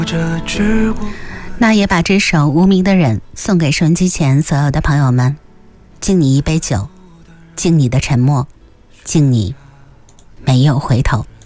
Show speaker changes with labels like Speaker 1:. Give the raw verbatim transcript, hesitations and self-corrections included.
Speaker 1: 那也把这首《无名的人》送给收音机前所有的朋友们，敬你一杯酒，敬你的沉默，敬你没有回头。